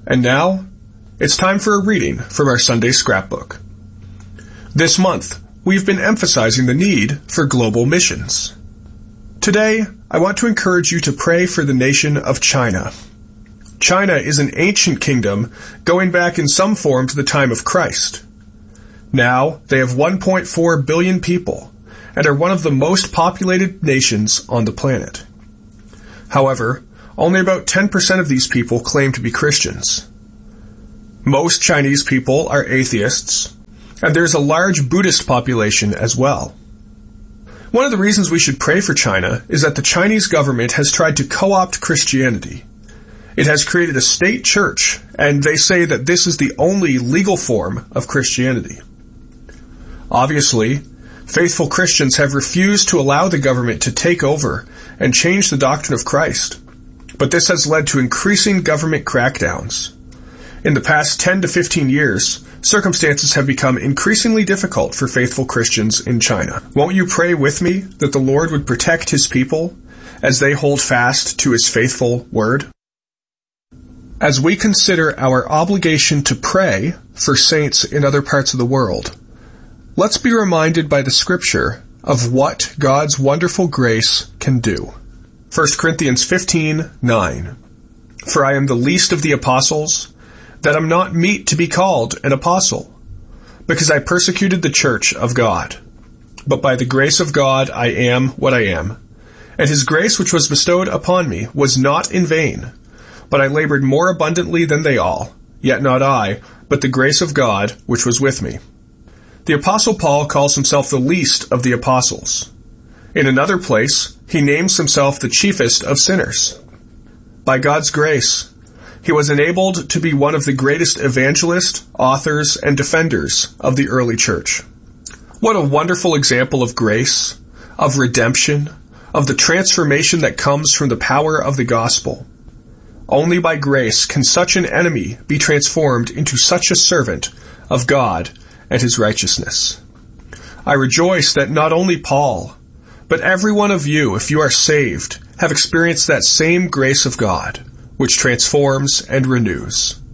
And now, it's time for a reading from our Sunday scrapbook. This month, we've been emphasizing the need for global missions. Today, I want to encourage you to pray for the nation of China. China is an ancient kingdom going back in some form to the time of Christ. Now, they have 1.4 billion people and are one of the most populated nations on the planet. However, only about 10% of these people claim to be Christians. Most Chinese people are atheists, and there's a large Buddhist population as well. One of the reasons we should pray for China is that the Chinese government has tried to co-opt Christianity. It has created a state church, and they say that this is the only legal form of Christianity. Obviously, faithful Christians have refused to allow the government to take over and change the doctrine of Christ. But this has led to increasing government crackdowns. In the past 10 to 15 years, circumstances have become increasingly difficult for faithful Christians in China. Won't you pray with me that the Lord would protect His people as they hold fast to His faithful word? As we consider our obligation to pray for saints in other parts of the world, let's be reminded by the Scripture of what God's wonderful grace can do. 1 Corinthians 15:9. For I am the least of the apostles, that am not meet to be called an apostle, because I persecuted the church of God. But by the grace of God I am what I am. And His grace which was bestowed upon me was not in vain, but I labored more abundantly than they all, yet not I, but the grace of God which was with me. The Apostle Paul calls himself the least of the apostles. In another place, he names himself the chiefest of sinners. By God's grace, he was enabled to be one of the greatest evangelists, authors, and defenders of the early church. What a wonderful example of grace, of redemption, of the transformation that comes from the power of the gospel. Only by grace can such an enemy be transformed into such a servant of God and His righteousness. I rejoice that not only Paul, but every one of you, if you are saved, have experienced that same grace of God, which transforms and renews.